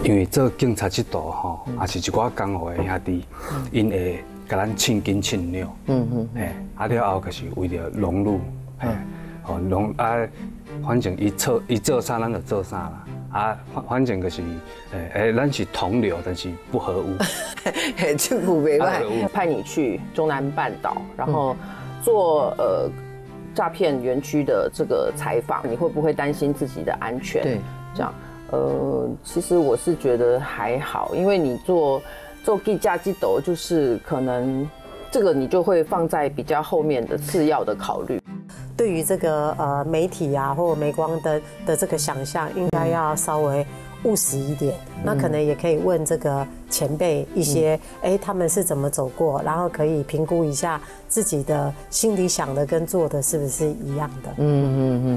因为做警察这道吼，也是一寡江湖的兄弟，因会甲咱称斤称两，了后就是为了荣辱，反正伊做啥咱就做啥啦，反正就是咱是同流，但是不合污。 这股没办法，派你去中南半岛，然后做诈骗园区的这个采访，你会不会担心自己的安全？ 对， 这样。其实我是觉得还好，因为你做地价机斗，就是可能这个你就会放在比较后面的次要的考虑。 对于这个媒体啊或镁光灯的这个想象，应该要稍微务实一点。那可能也可以问这个前辈一些，他们是怎么走过，然后可以评估一下自己的心里想的跟做的是不是一样的。